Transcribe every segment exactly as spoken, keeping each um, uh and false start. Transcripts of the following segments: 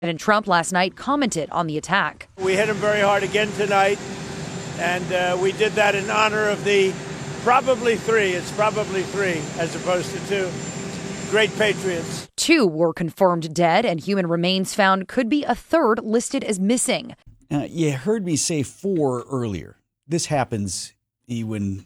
President Trump last night commented on the attack. We hit him very hard again tonight, and uh, we did that in honor of the probably three, it's probably three as opposed to two, great patriots. Two were confirmed dead, and human remains found. Could be a third listed as missing. Uh, you heard me say four earlier. This happens when,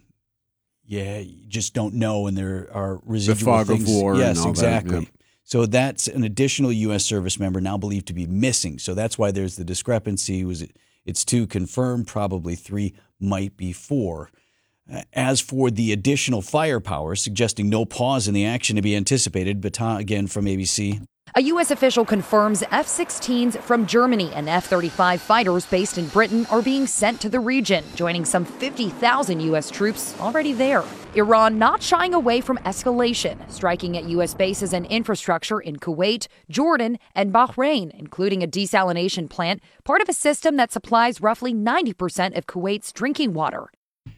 yeah, you just don't know, and there are residual the fog things. of war. Yes, and all exactly. That, yeah. So that's an additional U S service member now believed to be missing. So that's why there's the discrepancy. Was it? It's two confirmed, probably three, might be four. Uh, as for the additional firepower, suggesting no pause in the action to be anticipated, Baton again from A B C. A U S official confirms F sixteens from Germany and F thirty-five fighters based in Britain are being sent to the region, joining some fifty thousand U S troops already there. Iran not shying away from escalation, striking at U S bases and infrastructure in Kuwait, Jordan, and Bahrain, including a desalination plant, part of a system that supplies roughly ninety percent of Kuwait's drinking water.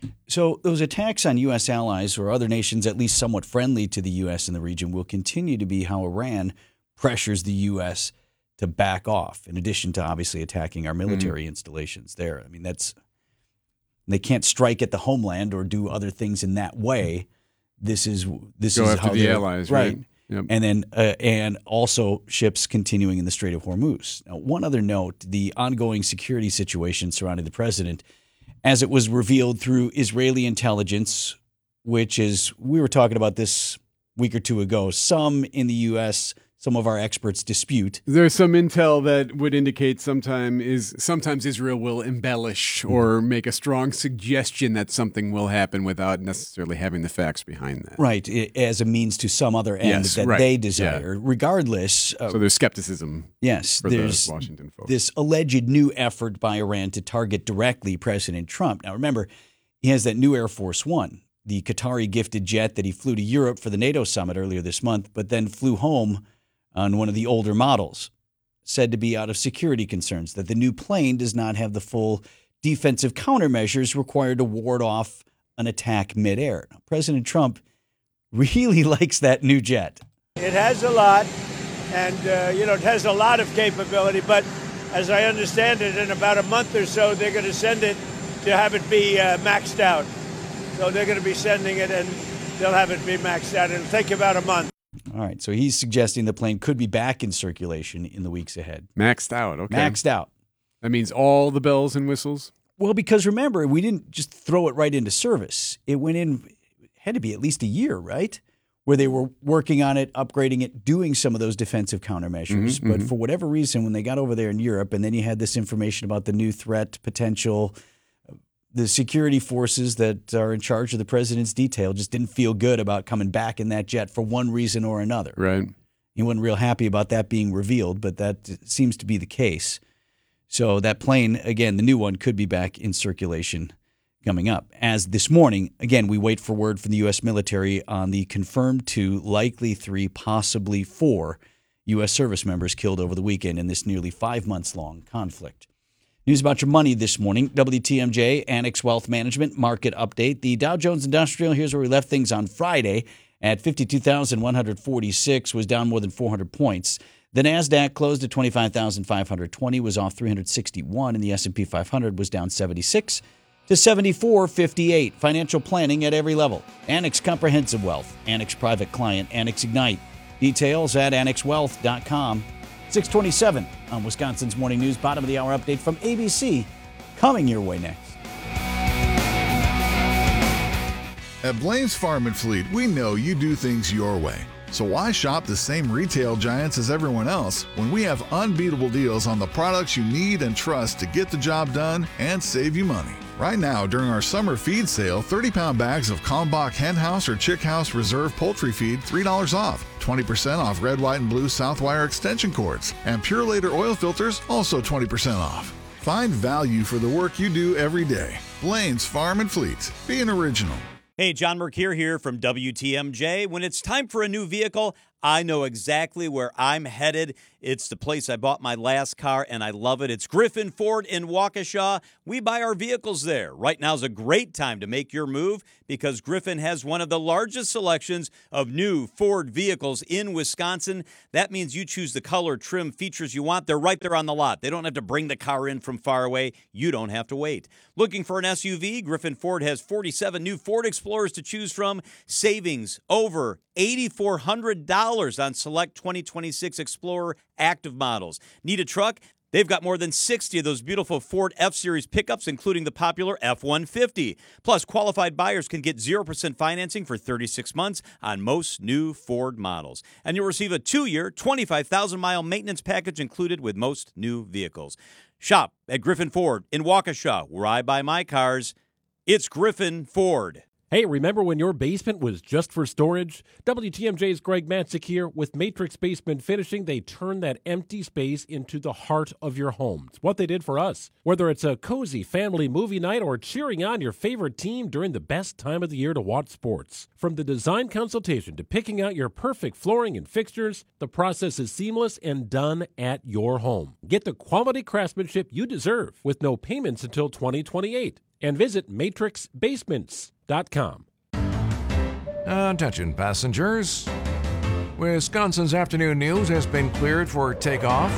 So those attacks on U S allies or other nations at least somewhat friendly to the U S in the region will continue to be how Iran pressures the U S to back off, in addition to obviously attacking our military mm-hmm. installations there. I mean, that's they can't strike at the homeland or do other things in that way. This is this Go is after how the allies, right? right? Yep. And then uh, and also ships continuing in the Strait of Hormuz. Now, one other note: the ongoing security situation surrounding the president, as it was revealed through Israeli intelligence, which is we were talking about this week or two ago. Some in the U S, some of our experts dispute. There's some intel that would indicate sometime is sometimes Israel will embellish or make a strong suggestion that something will happen without necessarily having the facts behind that. Right, as a means to some other end yes, that right. they desire. Yeah. Regardless. Uh, so there's skepticism yes, for there's the Washington folks. This alleged new effort by Iran to target directly President Trump. Now, remember, he has that new Air Force One, the Qatari gifted jet that he flew to Europe for the NATO summit earlier this month, but then flew home on one of the older models, said to be out of security concerns, that the new plane does not have the full defensive countermeasures required to ward off an attack midair. Now, President Trump really likes that new jet. It has a lot, and, uh, you know, it has a lot of capability, but as I understand it, in about a month or so, they're going to send it to have it be uh, maxed out. So they're going to be sending it, and they'll have it be maxed out. It'll take about a month. All right, so he's suggesting the plane could be back in circulation in the weeks ahead. Maxed out, okay. Maxed out. That means all the bells and whistles? Well, because remember, we didn't just throw it right into service. It went in, it had to be at least a year, right? Where they were working on it, upgrading it, doing some of those defensive countermeasures. Mm-hmm, but mm-hmm. for whatever reason, when they got over there in Europe, and then you had this information about the new threat potential, the security forces that are in charge of the president's detail just didn't feel good about coming back in that jet for one reason or another. Right. He wasn't real happy about that being revealed, but that seems to be the case. So that plane, again, the new one, could be back in circulation coming up. As this morning, again, we wait for word from the U S military on the confirmed two, likely three, possibly four U S service members killed over the weekend in this nearly five months long conflict. News about your money this morning. W T M J, Annex Wealth Management, market update. The Dow Jones Industrial, here's where we left things on Friday, at fifty-two thousand one hundred forty-six, was down more than four hundred points. The NASDAQ closed at twenty-five thousand five hundred twenty, was off three hundred sixty-one, and the S and P five hundred was down seventy-six to seventy-four fifty-eight. Financial planning at every level. Annex Comprehensive Wealth, Annex Private Client, Annex Ignite. Details at annex wealth dot com. six twenty-seven on Wisconsin's Morning News. Bottom of the hour update from A B C. Coming your way next. At Blaine's Farm and Fleet, we know you do things your way. So why shop the same retail giants as everyone else when we have unbeatable deals on the products you need and trust to get the job done and save you money? Right now, during our summer feed sale, thirty-pound bags of Kalmbach Hen House or Chick House Reserve Poultry Feed, three dollars off. twenty percent off red, white, and blue Southwire extension cords. And Pure Later oil filters, also twenty percent off. Find value for the work you do every day. Blaine's Farm and Fleet. Be an original. Hey, John Mercure here from W T M J. When it's time for a new vehicle, I know exactly where I'm headed. It's the place I bought my last car, and I love it. It's Griffin Ford in Waukesha. We buy our vehicles there. Right now is a great time to make your move because Griffin has one of the largest selections of new Ford vehicles in Wisconsin. That means you choose the color, trim, features you want. They're right there on the lot. They don't have to bring the car in from far away. You don't have to wait. Looking for an S U V? Griffin Ford has forty-seven new Ford Explorers to choose from. Savings over eight thousand four hundred dollars on select twenty twenty-six Explorer active models. Need a truck? They've got more than sixty of those beautiful Ford F-Series pickups, including the popular F one fifty. Plus, qualified buyers can get zero percent financing for thirty-six months on most new Ford models. And you'll receive a two-year, twenty-five thousand mile maintenance package included with most new vehicles. Shop at Griffin Ford in Waukesha, where I buy my cars. It's Griffin Ford. Hey, remember when your basement was just for storage? W T M J's Greg Matzik here. With Matrix Basement Finishing, they turn that empty space into the heart of your home. It's what they did for us. Whether it's a cozy family movie night or cheering on your favorite team during the best time of the year to watch sports. From the design consultation to picking out your perfect flooring and fixtures, the process is seamless and done at your home. Get the quality craftsmanship you deserve with no payments until twenty twenty-eight. And visit matrix basements dot com. Attention passengers. Wisconsin's afternoon news has been cleared for takeoff.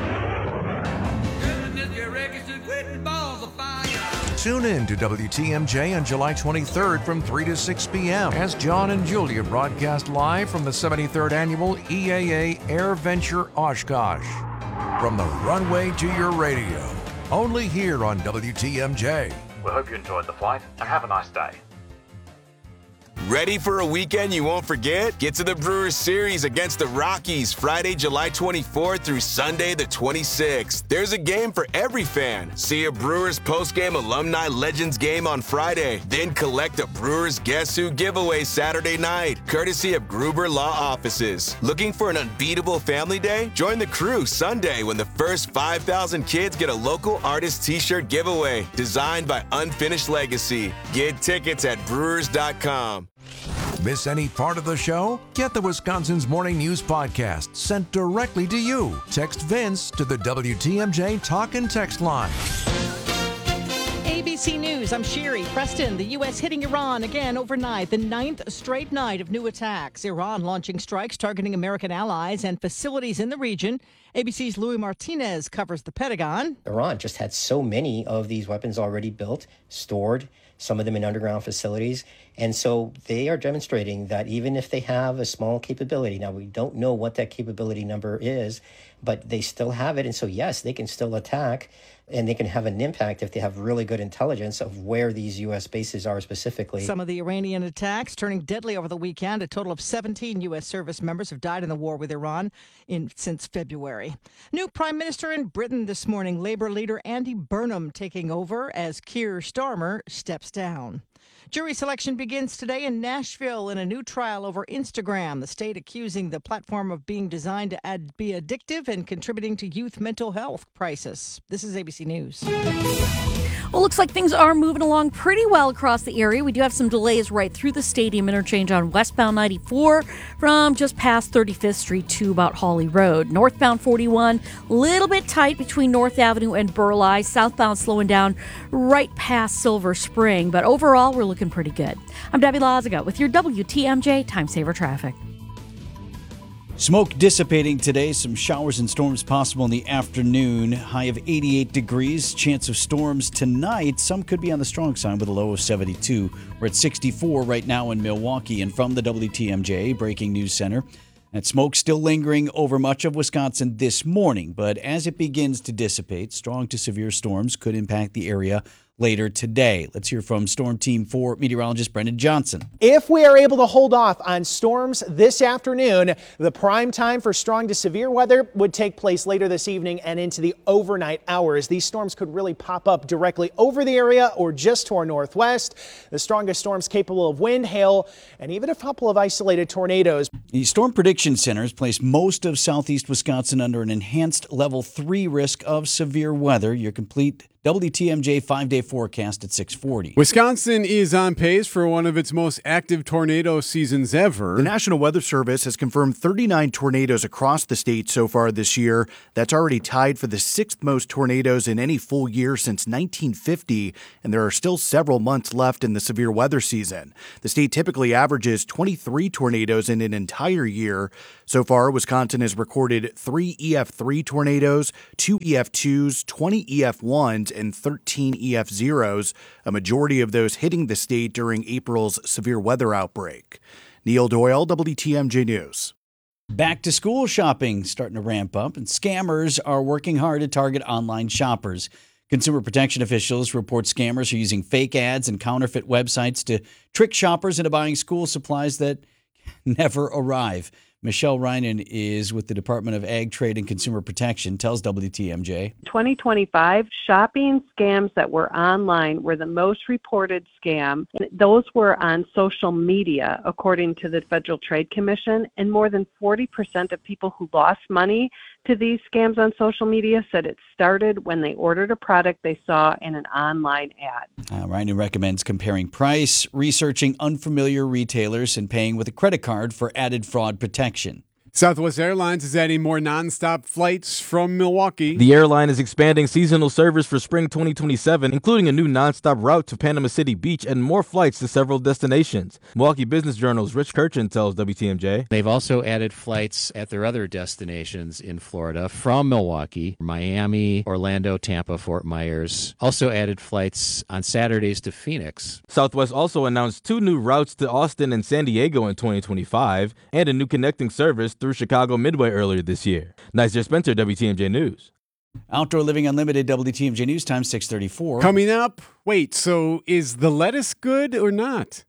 Tune in to W T M J on July twenty-third from three to six p.m. as John and Julia broadcast live from the seventy-third Annual E A A AirVenture Oshkosh. From the runway to your radio, only here on W T M J. We hope you enjoyed the flight and have a nice day. Ready for a weekend you won't forget? Get to the Brewers Series against the Rockies Friday, July twenty-fourth through Sunday the twenty-sixth. There's a game for every fan. See a Brewers postgame Alumni Legends game on Friday. Then collect a Brewers Guess Who giveaway Saturday night, courtesy of Gruber Law Offices. Looking for an unbeatable family day? Join the crew Sunday when the first five thousand kids get a local artist t-shirt giveaway designed by Unfinished Legacy. Get tickets at brewers dot com. Miss any part of the show? Get the Wisconsin's Morning News podcast sent directly to you. Text Vince to the W T M J Talk and Text line. A B C News, I'm Sherry. Preston, the U S hitting Iran again overnight, the ninth straight night of new attacks. Iran launching strikes targeting American allies and facilities in the region. A B C's Louis Martinez covers the Pentagon. Iran just had so many of these weapons already built, stored, some of them in underground facilities. And so they are demonstrating that even if they have a small capability, now we don't know what that capability number is, but they still have it. And so, yes, they can still attack and they can have an impact if they have really good intelligence of where these U S bases are specifically. Some of the Iranian attacks turning deadly over the weekend. A total of seventeen U S service members have died in the war with Iran in, since February. New prime minister in Britain this morning, Labour leader Andy Burnham taking over as Keir Starmer steps down. Jury selection begins today in Nashville in a new trial over Instagram, the state accusing the platform of being designed to add, be addictive and contributing to youth mental health crisis. This is A B C News. Well, looks like things are moving along pretty well across the area. We do have some delays right through the stadium interchange on westbound ninety-four from just past thirty-fifth Street to about Hawley Road. Northbound forty-one, a little bit tight between North Avenue and Burleigh. Southbound slowing down right past Silver Spring. But overall, we're looking pretty good. I'm Debbie Lazaga with your W T M J Time Saver Traffic. Smoke dissipating today. Some showers and storms possible in the afternoon. High of eighty-eight degrees. Chance of storms tonight. Some could be on the strong side with a low of seventy-two. We're at sixty-four right now in Milwaukee. And from the W T M J Breaking News Center, that smoke still lingering over much of Wisconsin this morning. But as it begins to dissipate, strong to severe storms could impact the area later today. Let's hear from Storm Team four meteorologist Brendan Johnson. If we are able to hold off on storms this afternoon, the prime time for strong to severe weather would take place later this evening and into the overnight hours. These storms could really pop up directly over the area or just to our northwest. The strongest storms capable of wind, hail, and even a couple of isolated tornadoes. The Storm Prediction Center has placed most of southeast Wisconsin under an enhanced level three risk of severe weather. Your complete W T M J five-day forecast at six forty. Wisconsin is on pace for one of its most active tornado seasons ever. The National Weather Service has confirmed thirty-nine tornadoes across the state so far this year. That's already tied for the sixth most tornadoes in any full year since nineteen fifty, and there are still several months left in the severe weather season. The state typically averages twenty-three tornadoes in an entire year. So far, Wisconsin has recorded three E F three tornadoes, two E F twos, twenty E F ones, and thirteen E F zeros, a majority of those hitting the state during April's severe weather outbreak. Neil Doyle, W T M J News. Back to school shopping starting to ramp up, and scammers are working hard to target online shoppers. Consumer protection officials report scammers are using fake ads and counterfeit websites to trick shoppers into buying school supplies that never arrive. Michelle Reinen is with the Department of Ag, Trade, and Consumer Protection, tells W T M J. twenty twenty-five, shopping scams that were online were the most reported scam. Those were on social media, according to the Federal Trade Commission, and more than forty percent of people who lost money to these scams on social media said it started when they ordered a product they saw in an online ad. Uh, Reinen recommends comparing price, researching unfamiliar retailers, and paying with a credit card for added fraud protection. Southwest Airlines is adding more nonstop flights from Milwaukee. The airline is expanding seasonal service for spring twenty twenty-seven, including a new nonstop route to Panama City Beach and more flights to several destinations. Milwaukee Business Journal's Rich Kirchen tells W T M J. They've also added flights at their other destinations in Florida from Milwaukee, Miami, Orlando, Tampa, Fort Myers. Also added flights on Saturdays to Phoenix. Southwest also announced two new routes to Austin and San Diego in twenty twenty-five and a new connecting service through Chicago Midway earlier this year. Nizer Spencer, W T M J News. Outdoor Living Unlimited, W T M J News Time, six thirty-four. Coming up, wait, so is the lettuce good or not?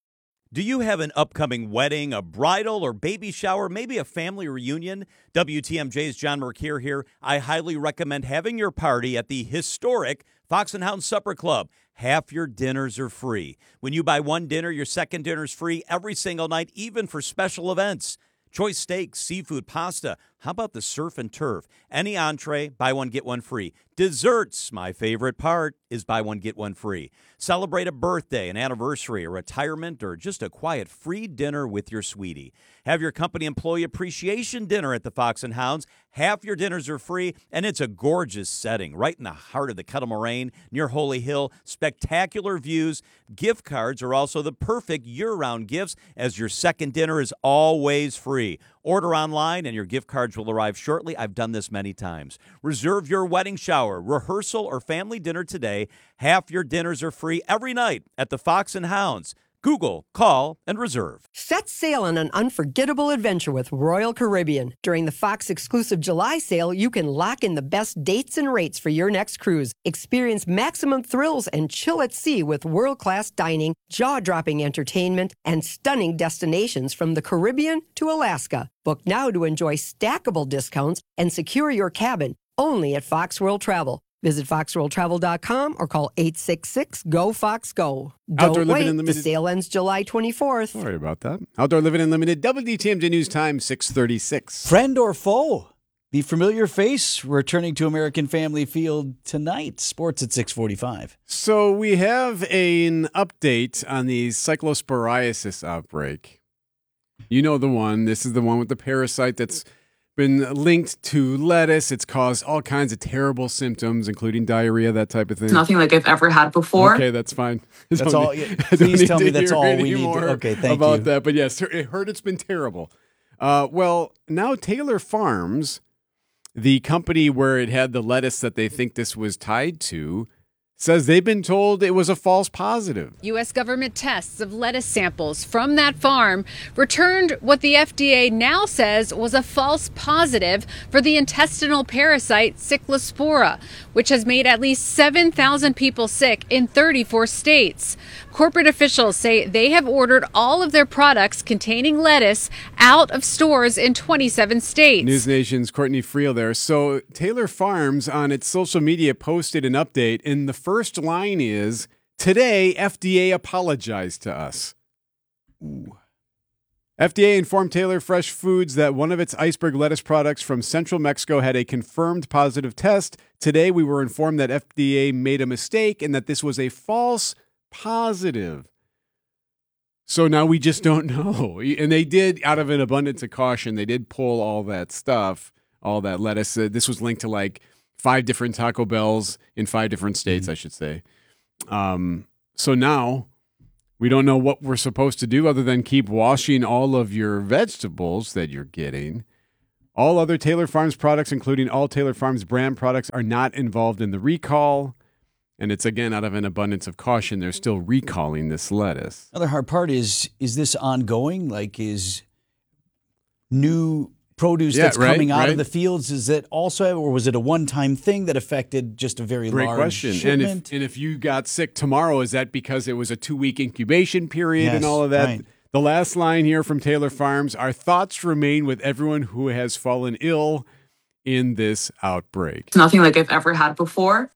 Do you have an upcoming wedding, a bridal or baby shower, maybe a family reunion? W T M J's John Mercure here. I highly recommend having your party at the historic Fox and Hound Supper Club. Half your dinners are free. When you buy one dinner, your second dinner is free every single night, even for special events. Choice steaks, seafood, pasta. How about the surf and turf? Any entree, buy one, get one free. Desserts, my favorite part, is buy one, get one free. Celebrate a birthday, an anniversary, a retirement, or just a quiet free dinner with your sweetie. Have your company employee appreciation dinner at the Fox and Hounds. Half your dinners are free, and it's a gorgeous setting right in the heart of the Kettle Moraine near Holy Hill. Spectacular views. Gift cards are also the perfect year-round gifts, as your second dinner is always free. Order online and your gift cards will arrive shortly. I've done this many times. Reserve your wedding shower, rehearsal, or family dinner today. Half your dinners are free every night at the Fox and Hounds. Google, call, and reserve. Set sail on an unforgettable adventure with Royal Caribbean. During the Fox exclusive July sale, you can lock in the best dates and rates for your next cruise. Experience maximum thrills and chill at sea with world-class dining, jaw-dropping entertainment, and stunning destinations from the Caribbean to Alaska. Book now to enjoy stackable discounts and secure your cabin only at Fox World Travel. Visit fox world travel dot com or call eight six six, G O, Fox, Go. Don't wait, the sale ends July twenty-fourth. Sorry about that. Outdoor Living Unlimited, W T M J News Time, six thirty-six. Friend or foe? The familiar face returning to American Family Field tonight. Sports at six forty-five. So we have an update on the cyclosporiasis outbreak. You know the one. This is the one with the parasite that's been linked to lettuce. It's caused all kinds of terrible symptoms, including diarrhea, that type of thing. It's nothing like I've ever had before. Okay, that's fine. That's all. Need, please tell me that's all we need. To, okay, thank about you. that. But yes, it heard it's been terrible. Uh, well, now Taylor Farms, the company where it had the lettuce that they think this was tied to, says they've been told it was a false positive. U S government tests of lettuce samples from that farm returned what the F D A now says was a false positive for the intestinal parasite Cyclospora, which has made at least seven thousand people sick in thirty-four states. Corporate officials say they have ordered all of their products containing lettuce out of stores in twenty-seven states. News Nation's Courtney Friel there. So Taylor Farms on its social media posted an update, and the first line is, "Today, F D A apologized to us." Ooh. F D A informed Taylor Fresh Foods that one of its iceberg lettuce products from central Mexico had a confirmed positive test. Today, we were informed that F D A made a mistake and that this was a false positive. So now we just don't know. And they did, out of an abundance of caution, they did pull all that stuff, all that lettuce. Uh, this was linked to like five different Taco Bells in five different states, mm-hmm. I should say. Um, so now we don't know what we're supposed to do other than keep washing all of your vegetables that you're getting. All other Taylor Farms products, including all Taylor Farms brand products, are not involved in the recall. And it's, again, out of an abundance of caution, they're still recalling this lettuce. Another hard part is, is this ongoing? Like, is new produce Yeah, that's right, coming out right. of the fields, is it also, or was it a one-time thing that affected just a very Great large question. shipment? And if, and if you got sick tomorrow, is that because it was a two-week incubation period Yes, and all of that? right. The last line here from Taylor Farms, our thoughts remain with everyone who has fallen ill in this outbreak. It's nothing like I've ever had before.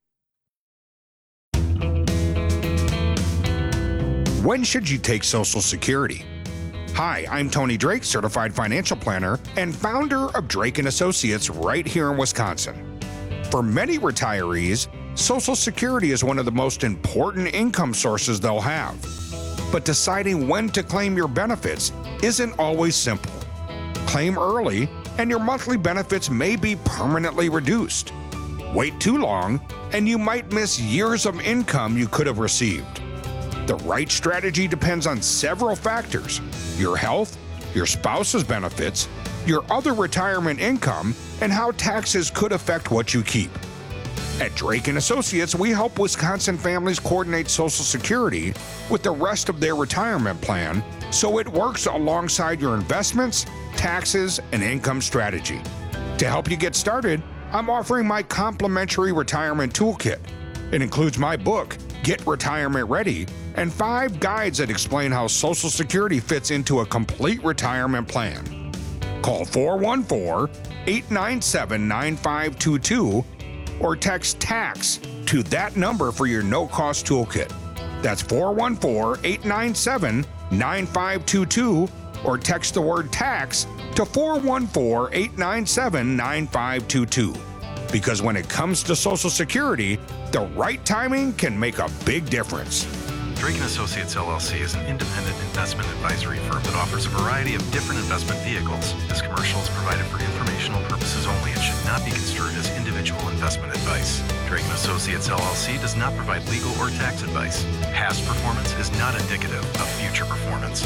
When should you take Social Security? Hi, I'm Tony Drake, certified financial planner and founder of Drake and Associates right here in Wisconsin. For many retirees, Social Security is one of the most important income sources they'll have. But deciding when to claim your benefits isn't always simple. Claim early, and your monthly benefits may be permanently reduced. Wait too long, and you might miss years of income you could have received. The right strategy depends on several factors: your health, your spouse's benefits, your other retirement income, and how taxes could affect what you keep. At Drake and Associates, we help Wisconsin families coordinate Social Security with the rest of their retirement plan so it works alongside your investments, taxes, and income strategy. To help you get started, I'm offering my complimentary retirement toolkit. It includes my book, Get Retirement Ready, and five guides that explain how Social Security fits into a complete retirement plan. Call four one four, eight nine seven, nine five two two or text TAX to that number for your no-cost toolkit. That's four one four, eight nine seven, nine five two two or text the word TAX to four one four, eight nine seven, nine five two two. Because when it comes to Social Security, the right timing can make a big difference. Drake and Associates L L C is an independent investment advisory firm that offers a variety of different investment vehicles. This commercial is provided for informational purposes only and should not be construed as individual investment advice. Drake and Associates L L C does not provide legal or tax advice. Past performance is not indicative of future performance.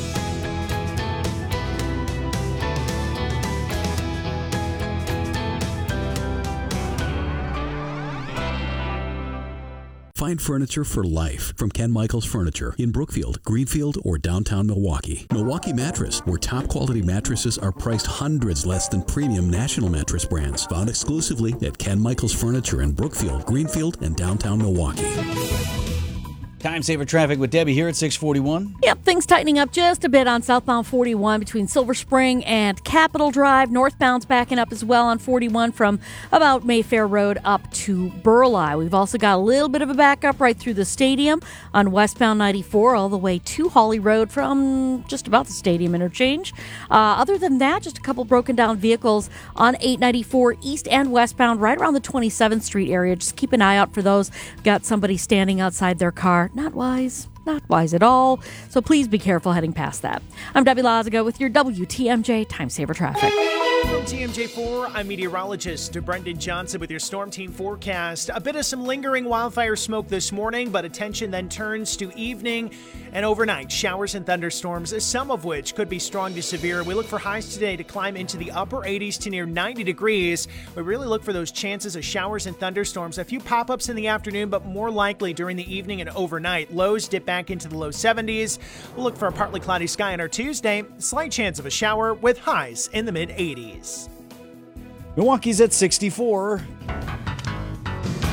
Find furniture for life from Ken Michaels Furniture in Brookfield, Greenfield, or downtown Milwaukee. Milwaukee Mattress, where top quality mattresses are priced hundreds less than premium national mattress brands. Found exclusively at Ken Michaels Furniture in Brookfield, Greenfield, and downtown Milwaukee. Time saver traffic with Debbie here at six forty-one. Yep, things tightening up just a bit on southbound forty-one between Silver Spring and Capitol Drive. Northbound's backing up as well on forty-one from about Mayfair Road up to Burleigh. We've also got a little bit of a backup right through the stadium on westbound ninety-four all the way to Hawley Road from just about the stadium interchange. Uh, other than that, just a couple broken down vehicles on eight ninety-four east and westbound right around the twenty-seventh Street area. Just keep an eye out for those. Got somebody standing outside their car. Not wise. Not wise at all. So please be careful heading past that. I'm Debbie Lazago with your W T M J Time Saver Traffic. From T M J four, I'm meteorologist Brendan Johnson with your Storm Team forecast. A bit of some lingering wildfire smoke this morning, but attention then turns to evening and overnight. Showers and thunderstorms, some of which could be strong to severe. We look for highs today to climb into the upper eighties to near ninety degrees. We really look for those chances of showers and thunderstorms. A few pop-ups in the afternoon, but more likely during the evening and overnight. Lows dip back into the low seventies. We'll look for a partly cloudy sky on our Tuesday. Slight chance of a shower with highs in the mid-eighties. Milwaukee's at sixty-four. Okay,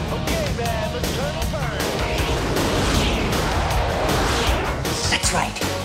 man, let's turn and burn. That's right.